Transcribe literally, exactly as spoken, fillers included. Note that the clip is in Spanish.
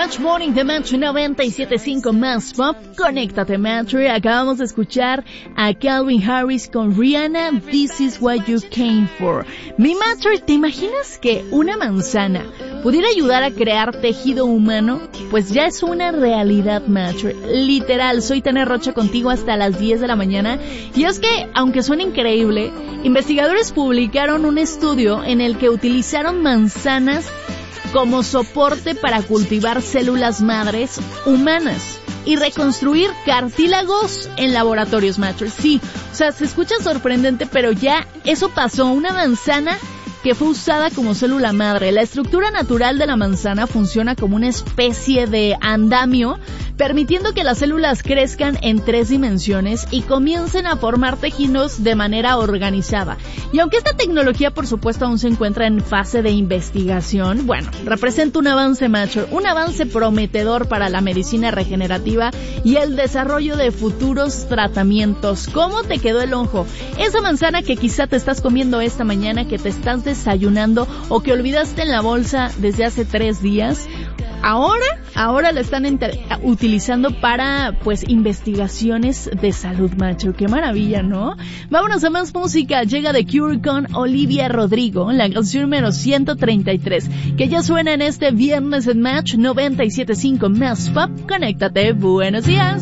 Match Morning de Match noventa y siete punto cinco más Pop. Conéctate, Match. Acabamos de escuchar a Calvin Harris con Rihanna, This Is What You Came For. Mi Match, ¿te imaginas que una manzana pudiera ayudar a crear tejido humano? Pues ya es una realidad, Match. Literal, soy Tania Rocha contigo hasta las diez de la mañana. Y es que, aunque suena increíble, investigadores publicaron un estudio en el que utilizaron manzanas como soporte para cultivar células madres humanas y reconstruir cartílagos en laboratorios, Match. Sí, o sea, se escucha sorprendente, pero ya eso pasó. Una manzana que fue usada como célula madre. La estructura natural de la manzana funciona como una especie de andamio, permitiendo que las células crezcan en tres dimensiones y comiencen a formar tejidos de manera organizada. Y aunque esta tecnología, por supuesto, aún se encuentra en fase de investigación, bueno, representa un avance, macho, un avance prometedor para la medicina regenerativa y el desarrollo de futuros tratamientos. ¿Cómo te quedó el ojo? Esa manzana que quizá te estás comiendo esta mañana, que te estás desayunando o que olvidaste en la bolsa desde hace tres días, ahora, ahora la están enter- utilizando para, pues, investigaciones de salud, macho. Qué maravilla, ¿no? Vámonos a más música. Llega The Cure con Olivia Rodrigo, la canción número ciento treinta y tres, que ya suena en este viernes en Match noventa y siete punto cinco más Pop. Conéctate. Buenos días.